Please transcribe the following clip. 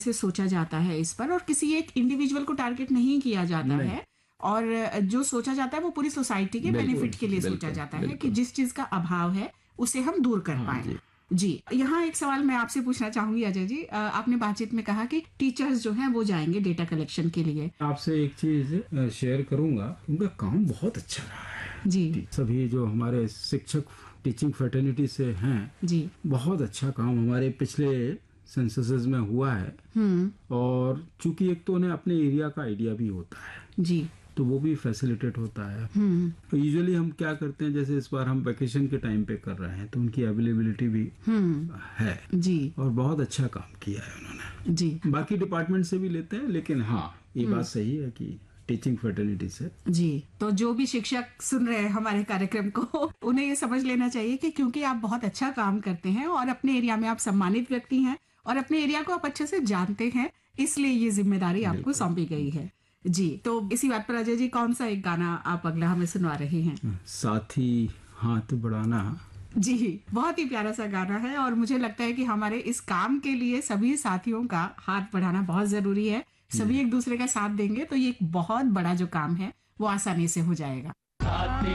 से सोचा जाता है इस पर, और किसी एक इंडिविजुअल को टारगेट नहीं किया जाता नहीं। है, और जो सोचा जाता है वो पूरी सोसाइटी के बिल्कुल, बेनिफिट के लिए सोचा बिल्कुल, जाता है कि बिल्कुल। जिस चीज का अभाव है उसे हम दूर कर हाँ पाए। जी। जी, यहाँ एक सवाल मैं आपसे पूछना चाहूंगी अजय जी। आपने बातचीत में कहा कि टीचर्स जो हैं वो जाएंगे डेटा कलेक्शन के लिए। आपसे एक चीज शेयर करूंगा, उनका काम बहुत अच्छा रहा है। जी सभी जो हमारे शिक्षक टीचिंग फैटर्निटी से हैं, जी। बहुत अच्छा काम हमारे पिछले सेंससेस में हुआ है। और चूंकि एक तो उन्हें अपने एरिया का आइडिया भी होता है, जी। तो वो भी फैसिलिटेट होता है। तो यूजुअली हम क्या करते हैं, जैसे इस बार हम वेकेशन के टाइम पे कर रहे हैं, तो उनकी अवेलेबिलिटी भी है जी और बहुत अच्छा काम किया है उन्होंने। जी बाकी डिपार्टमेंट से भी लेते हैं, लेकिन हाँ, ये बात सही है कि टीचिंग फर्टिलिटी से। जी। तो जो भी शिक्षक सुन रहे हैं हमारे कार्यक्रम को, उन्हें ये समझ लेना चाहिए कि क्योंकि आप बहुत अच्छा काम करते हैं और अपने एरिया में आप सम्मानित व्यक्ति हैं और अपने एरिया को आप अच्छे से जानते हैं, इसलिए ये जिम्मेदारी आपको सौंपी गई है। जी, तो इसी बात पर अजय जी, कौन सा एक गाना आप अगला हमें सुनवा रहे हैं? साथी हाथ बढ़ाना। जी, बहुत ही प्यारा सा गाना है, और मुझे लगता है कि हमारे इस काम के लिए सभी साथियों का हाथ बढ़ाना बहुत जरूरी है। सभी एक दूसरे का साथ देंगे तो ये एक बहुत बड़ा जो काम है वो आसानी से हो जाएगा।